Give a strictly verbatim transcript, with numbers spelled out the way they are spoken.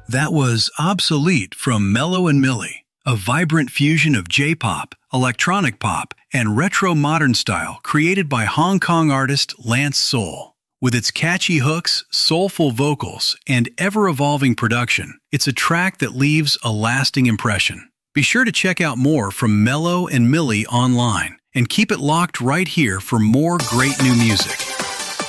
That was Obsolete from Mello and Millie, a vibrant fusion of J-pop, electronic pop, and retro modern style created by Hong Kong artist Lance Soul. With its catchy hooks, soulful vocals, and ever-evolving production, it's a track that leaves a lasting impression. Be sure to check out more from Mello and Millie online, and keep it locked right here for more great new music.